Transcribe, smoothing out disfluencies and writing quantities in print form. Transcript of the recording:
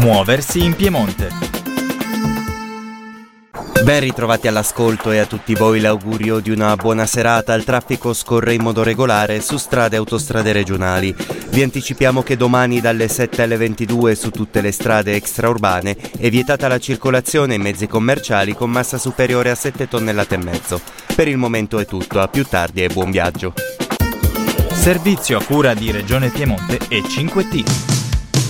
Muoversi in Piemonte. Ben ritrovati all'ascolto e a tutti voi l'augurio di una buona serata. Il traffico scorre in modo regolare su strade e autostrade regionali. Vi anticipiamo che domani dalle 7 alle 22 su tutte le strade extraurbane è vietata la circolazione in mezzi commerciali con massa superiore a 7 tonnellate e mezzo. Per il momento è tutto, a più tardi e buon viaggio. Servizio a cura di Regione Piemonte e 5T.